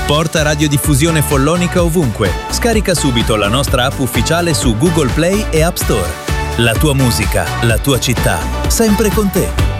Porta radiodiffusione Follonica ovunque. Scarica subito la nostra app ufficiale su Google Play e App Store. La tua musica, la tua città, sempre con te.